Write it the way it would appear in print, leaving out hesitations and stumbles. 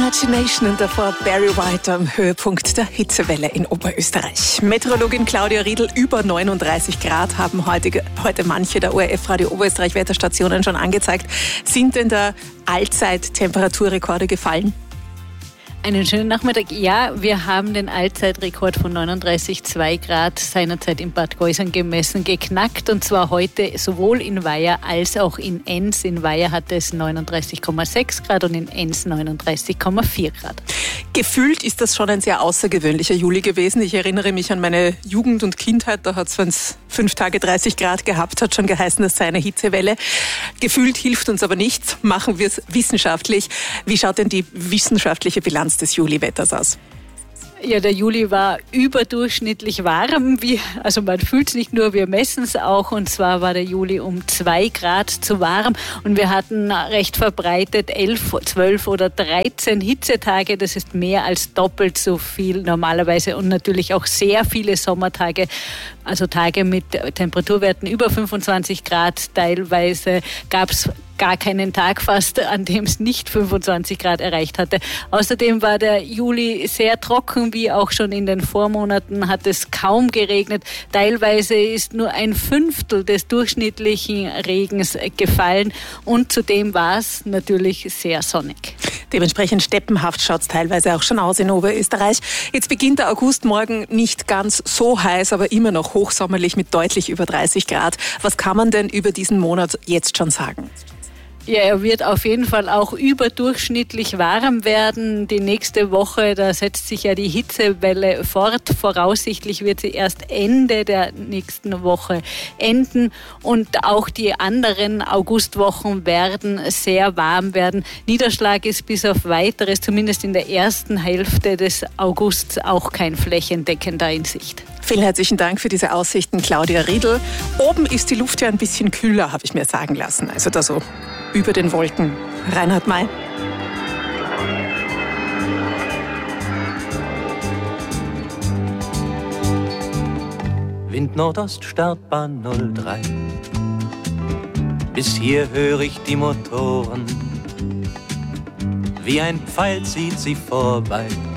Imagination und davor Barry White am Höhepunkt der Hitzewelle in Oberösterreich. Meteorologin Claudia Riedl, über 39 Grad haben heute manche der ORF-Radio Oberösterreich Wetterstationen schon angezeigt. Sind denn da Allzeit-Temperaturrekorde gefallen? Einen schönen Nachmittag. Ja, wir haben den Allzeitrekord von 39,2 Grad seinerzeit in Bad Geusern gemessen, geknackt. Und zwar heute sowohl in Weiher als auch in Enns. In Weiher hatte es 39,6 Grad und in Enns 39,4 Grad. Gefühlt ist das schon ein sehr außergewöhnlicher Juli gewesen. Ich erinnere mich an meine Jugend und Kindheit. Da hat es, wenn es 5 Tage 30 Grad gehabt hat, schon geheißen, das sei eine Hitzewelle. Gefühlt hilft uns aber nichts. Machen wir es wissenschaftlich. Wie schaut denn die wissenschaftliche Bilanz des Juliwetters aus? Ja, der Juli war überdurchschnittlich warm. Also man fühlt es nicht nur, wir messen es auch. Und zwar war der Juli um 2 Grad zu warm. Und wir hatten recht verbreitet 11, 12 oder 13 Hitzetage. Das ist mehr als doppelt so viel normalerweise. Und natürlich auch sehr viele Sommertage. Also Tage mit Temperaturwerten über 25 Grad. Teilweise gab es gar keinen Tag fast, an dem es nicht 25 Grad erreicht hatte. Außerdem war der Juli sehr trocken, wie auch schon in den Vormonaten hat es kaum geregnet. Teilweise ist nur ein Fünftel des durchschnittlichen Regens gefallen und zudem war es natürlich sehr sonnig. Dementsprechend steppenhaft schaut es teilweise auch schon aus in Oberösterreich. Jetzt beginnt der August morgen nicht ganz so heiß, aber immer noch hochsommerlich mit deutlich über 30 Grad. Was kann man denn über diesen Monat jetzt schon sagen? Ja, er wird auf jeden Fall auch überdurchschnittlich warm werden. Die nächste Woche, da setzt sich ja die Hitzewelle fort. Voraussichtlich wird sie erst Ende der nächsten Woche enden. Und auch die anderen Augustwochen werden sehr warm werden. Niederschlag ist bis auf Weiteres, zumindest in der ersten Hälfte des Augusts, auch kein flächendeckender in Sicht. Vielen herzlichen Dank für diese Aussichten, Claudia Riedl. Oben ist die Luft ja ein bisschen kühler, habe ich mir sagen lassen. Also da so über den Wolken. Reinhard May. Wind Nordost, Startbahn 03. Bis hier höre ich die Motoren. Wie ein Pfeil zieht sie vorbei.